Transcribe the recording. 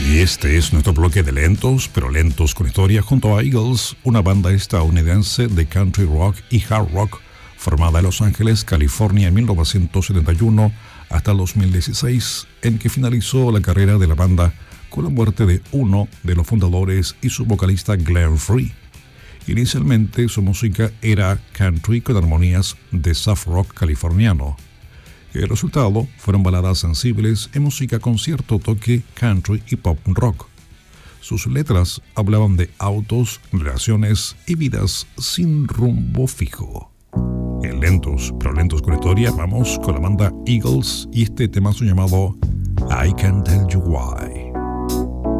Y este es nuestro bloque de lentos, pero lentos con historia, junto a Eagles, una banda estadounidense de country rock y hard rock formada en Los Ángeles, California en 1971 hasta el 2016, en que finalizó la carrera de la banda con la muerte de uno de los fundadores y su vocalista Glenn Frey. Inicialmente su música era country con armonías de soft rock californiano. El resultado fueron baladas sensibles en música con cierto toque country y pop rock. Sus letras hablaban de autos, relaciones y vidas sin rumbo fijo. En lentos, pero lentos con historia, vamos con la banda Eagles y este temazo llamado I Can't Tell You Why.